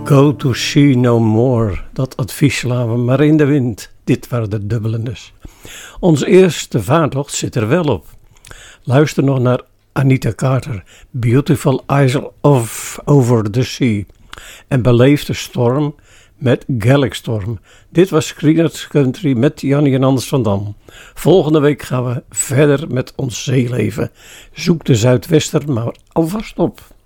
Go to sea no more. Dat advies slaan we maar in de wind. Dit waren de Dubliners. Onze eerste vaartocht zit er wel op. Luister nog naar Anita Carter, Beautiful Isle of Over the Sea. En beleef de storm met Gaelic Storm. Dit was Screeners Country met Jannie en Anders van Dam. Volgende week gaan we verder met ons zeeleven. Zoek de Zuidwester maar alvast op.